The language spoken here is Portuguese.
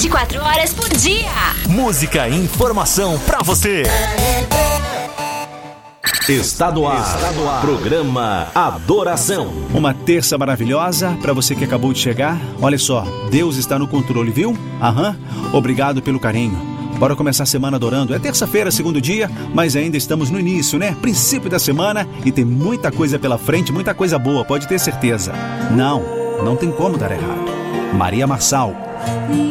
24 horas por dia. Música e informação pra você. Está no ar. Programa Adoração. Uma terça maravilhosa para você que acabou de chegar. Olha só, Deus está no controle, viu? Obrigado pelo carinho. Bora começar a semana adorando. É terça-feira, segundo dia, mas ainda estamos no início, né? Princípio da semana e tem muita coisa pela frente, muita coisa boa, pode ter certeza. Não tem como dar errado. Maria Marçal.